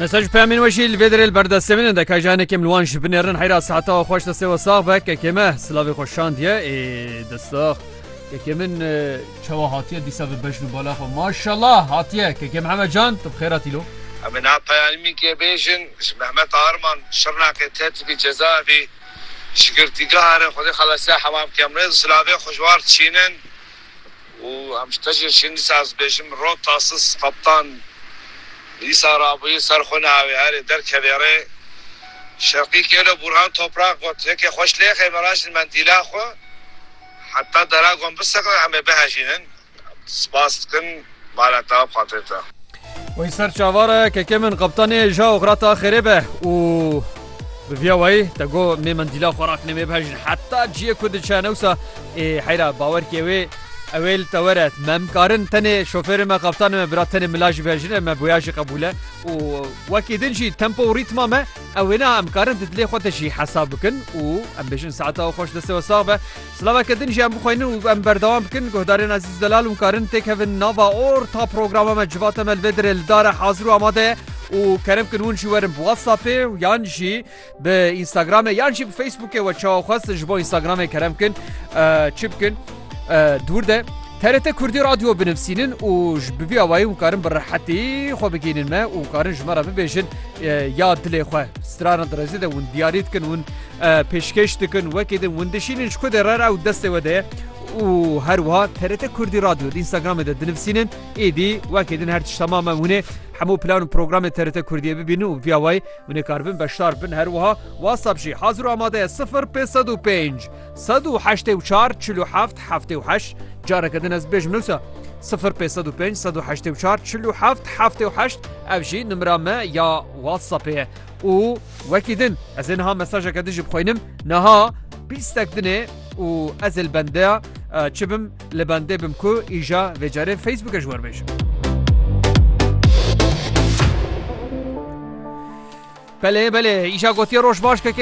مساج پیامین وشی الویدرل برداشتمین دکای جانی کم لوانش بنرن حیرا ساعتا خوش دسته و ساق بک کمه سلاوی خوشان دیه دستاخ که من چوا هاتیه دیسا ببشنو بالا خو ماشاءالله هاتیه که محمد جان تو بخیراتی لو من پیامی که بیشن محمد آرمان شرناقه تهتبی جزاوی شکرتیگاه خودی خلاصه حمام کمرز سلاوی خوشوار چینن و همشتاجر شندی ساز بیشم رو تاسس قبطان لیسا رابوی سرخونه هاوی هاری در کبیره شرقی کلو برهان توپراق بود یکی خوش لیخه مراش المندیلا خو حتی دراغون بسقه همه بهجینن سپاس کن بالتا بخاطرتا و سر چاواره که من قبطان جا اخراتا خریبه و بفیاوی تگو می مندیلا خوراک نمی بهجین حتی جیه کد چانوسا حیرا باور کیوی اول تورات ممکارن تنه شوفر ما قبطان ما برات تنه ملاج بهجینه ما بویاج قبوله و وکیدن شی تمپو و ریتما ما اوینا امکارن تدلی خودت شی حساب بکن و ام بشن ساعتا خوش دسته و صاحب سلام کدن شی ام بخوین و ام بردوام بکن گهدارین عزیز دلال و کارن تک هفن ناوا اور تا پروگرام ما جوات مل بدر الدار حاضر و آماده و کرم کنون شی ورم واتساپ و یان شی به اینستاگرام یان شی به فیسبوک و چا خواست جبو اینستاگرام کرم کن چپ کن دور ده TRT Kurdî radyo binivsînin û ji bivî awayî û karin bi rehetî xwe bigînin me û karin ji me re bibêjin ya dilê xwe strana direzî de hûn diyarî dikin hûn pêşkeş dikin wekê din hûn dişînin ji ku de re ew destê we de ye û her wiha TRT Kurdî radyo di Instagramê de dinivsînin êdî wekê din her tişt temamen hûn ê hemû plan û programê TRT Kurdîyê bibînin û vî awayî hûn ê karibin beşdar bin her wiha WhatsApp jî hazir û amade ye 0505 184 47 78 جارك دناز بيج منوسا 0505 184 47 78 افجي نمرة ما يا واتساب و وكيدن ازنها مساجا كدجي بخوينم نها بيستك دني و ازل بنده تشبم لبنده بمكو ايجا وجاري فيسبوك اجوار بيج بله ايجا قوتي روش باش